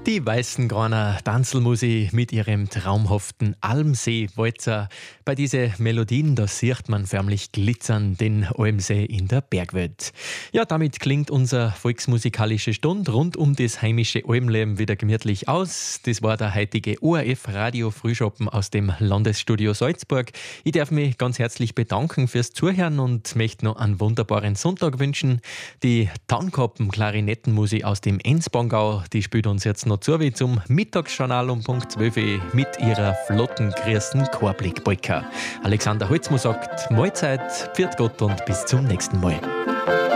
Die Weißen Graner Tanzelmusik mit ihrem traumhaften Almsee-Walzer. Bei diesen Melodien, da sieht man förmlich glitzern den Almsee in der Bergwelt. Ja, damit klingt unsere volksmusikalische Stunde rund um das heimische Almleben wieder gemütlich aus. Das war der heutige ORF Radio Frühschoppen aus dem Landesstudio Salzburg. Ich darf mich ganz herzlich bedanken fürs Zuhören und möchte noch einen wunderbaren Sonntag wünschen. Die Tannkappen Klarinettenmusik aus dem Enzbangau, die spielt uns jetzt noch zu wie zum Mittagsjournal um Punkt 12 Uhr mit ihrer flotten, grüßen Chorblick-Polka. Alexander Holzmo sagt Mahlzeit, pfiat Gott und bis zum nächsten Mal.